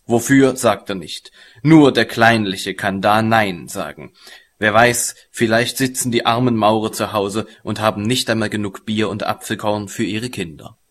Wofür, sagt er nicht. Nur der Kleinliche kann da Nein sagen. Wer weiß, vielleicht sitzen die armen Maurer zu Hause und haben nicht einmal genug Bier und Apfelkorn für ihre Kinder.